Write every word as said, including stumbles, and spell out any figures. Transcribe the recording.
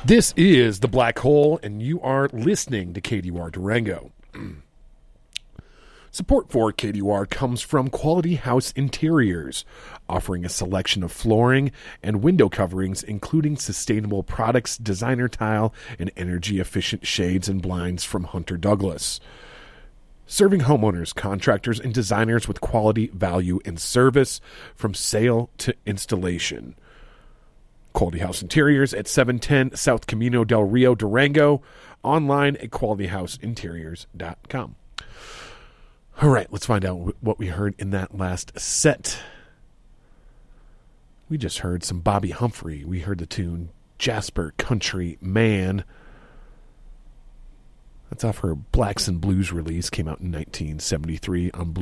This is The Black Hole, and you are listening to K D U R Durango. Support for K D U R comes from Quality House Interiors, offering a selection of flooring and window coverings, including sustainable products, designer tile, and energy-efficient shades and blinds from Hunter Douglas. Serving homeowners, contractors, and designers with quality, value, and service from sale to installation. Quality House Interiors at seven ten South Camino del Rio, Durango. Online at quality house interiors dot com. All right, let's find out what we heard in that last set. We just heard some Bobby Humphrey. We heard the tune Jasper Country Man. That's off her Blacks and Blues release. Came out in nineteen seventy-three on Blue.